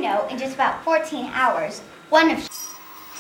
know, in just about 14 hours, one of